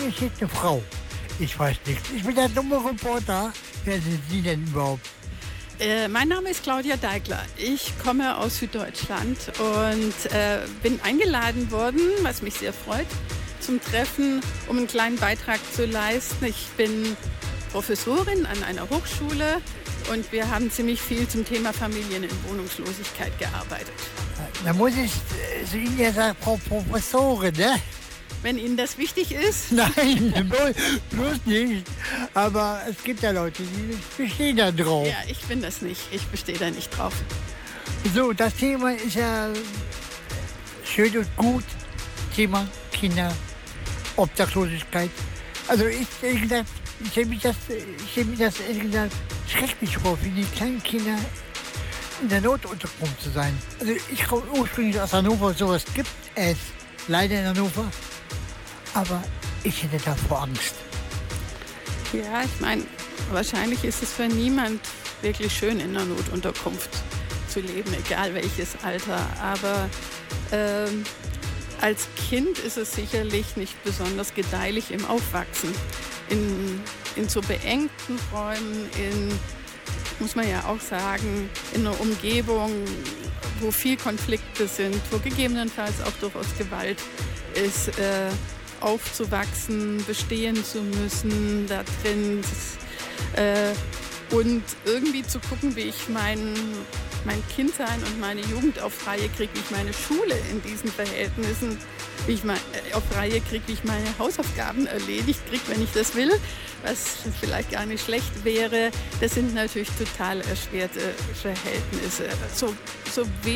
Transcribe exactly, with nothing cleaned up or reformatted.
mir steht eine Frau. Ich weiß nichts. Ich bin der dumme Reporter. Wer sind Sie denn überhaupt? Äh, mein Name ist Claudia Deigler. Ich komme aus Süddeutschland und äh, bin eingeladen worden, was mich sehr freut, zum Treffen, um einen kleinen Beitrag zu leisten. Ich bin Professorin an einer Hochschule und wir haben ziemlich viel zum Thema Familien in Wohnungslosigkeit gearbeitet. Da muss ich zu Ihnen ja sagen, Frau Professorin, ne? Wenn Ihnen das wichtig ist? Nein, bloß, bloß nicht. Aber es gibt ja Leute, die bestehen da drauf. Ja, ich bin das nicht. Ich bestehe da nicht drauf. So, das Thema ist ja schön und gut. Thema Kinder, Obdachlosigkeit. Also ich ehrlich gesagt, ich stelle mir das, ich stelle mir das ehrlich gesagt schrecklich vor, für die kleinen Kinder in der Notunterkunft zu sein. Also ich komme ursprünglich aus Hannover, sowas gibt es leider in Hannover. Aber ich hätte davor Angst. Ja, ich meine, wahrscheinlich ist es für niemand wirklich schön, in einer Notunterkunft zu leben, egal welches Alter. Aber ähm, als Kind ist es sicherlich nicht besonders gedeihlich im Aufwachsen. In, in so beengten Räumen, in, muss man ja auch sagen, in einer Umgebung, wo viel Konflikte sind, wo gegebenenfalls auch durchaus Gewalt ist, äh, aufzuwachsen, bestehen zu müssen da drin äh, und irgendwie zu gucken, wie ich mein, mein Kindsein und meine Jugend auf Reihe kriege, wie ich meine Schule in diesen Verhältnissen, wie ich mein, äh, auf Reihe kriege, wie ich meine Hausaufgaben erledigt kriege, wenn ich das will, was vielleicht gar nicht schlecht wäre. Das sind natürlich total erschwerte Verhältnisse. So, so